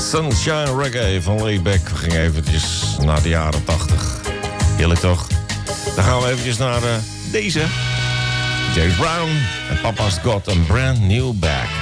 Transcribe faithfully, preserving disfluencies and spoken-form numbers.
Sunshine Reggae van Layback. We gingen eventjes naar de jaren tachtig. Heerlijk toch? Dan gaan we eventjes naar uh, deze. James Brown en Papa's Got a Brand New Bag.